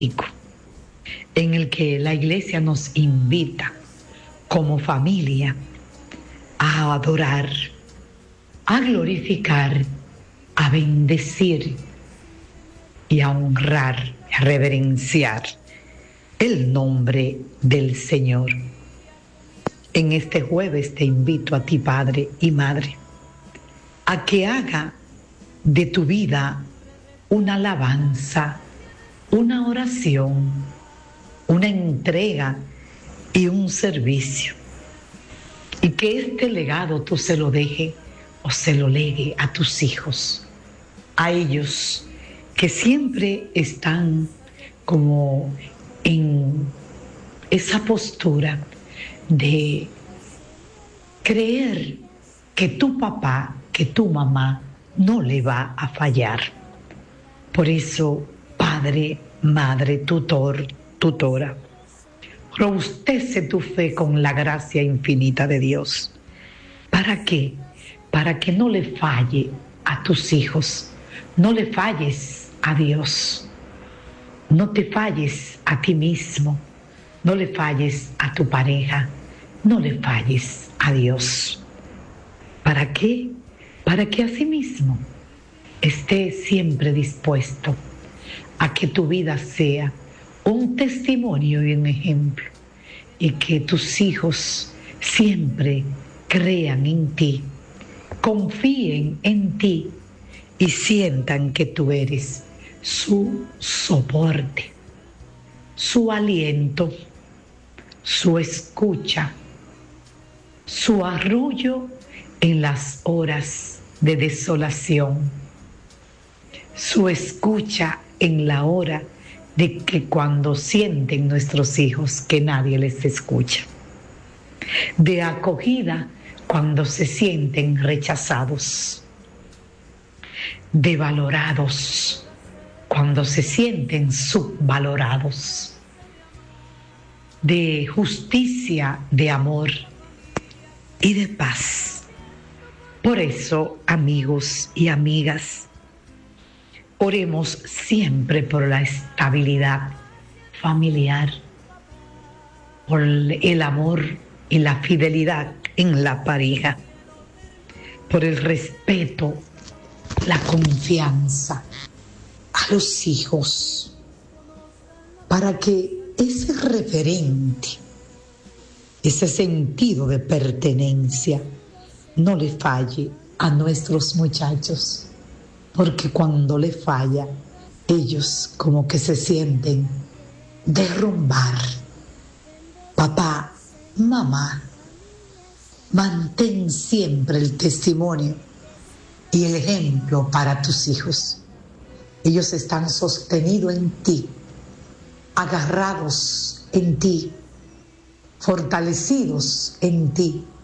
en el que la Iglesia nos invita como familia a adorar, a glorificar, a bendecir y a honrar, a reverenciar el nombre del Señor. En este jueves te invito a ti, padre y madre, a que haga de tu vida una alabanza, una oración, una entrega y un servicio. Y que este legado tú se lo deje o se lo legue a tus hijos, a ellos que siempre están como en esa postura de creer que tu papá, que tu mamá no le va a fallar. Por eso, padre, madre, tutor, tutora, robustece tu fe con la gracia infinita de Dios. ¿Para qué? Para que no le falle a tus hijos, no le falles a Dios, no te falles a ti mismo, no le falles a tu pareja, no le falles a Dios. ¿Para qué? Para que asimismo estés siempre dispuesto a que tu vida sea un testimonio y un ejemplo, y que tus hijos siempre crean en ti, confíen en ti y sientan que tú eres su soporte, su aliento, su escucha, su arrullo en las horas de desolación, su escucha en la hora de que cuando sienten nuestros hijos que nadie les escucha, de acogida cuando se sienten rechazados, de valorados cuando se sienten subvalorados, de justicia, de amor y de paz. Por eso, amigos y amigas, oremos siempre por la estabilidad familiar, por el amor y la fidelidad en la pareja, por el respeto, la confianza a los hijos, para que ese referente, ese sentido de pertenencia no le falle a nuestros muchachos, porque cuando le falla, ellos como que se sienten derrumbar. Papá, mamá, mantén siempre el testimonio y el ejemplo para tus hijos. Ellos están sostenidos en ti, agarrados en ti, fortalecidos en ti,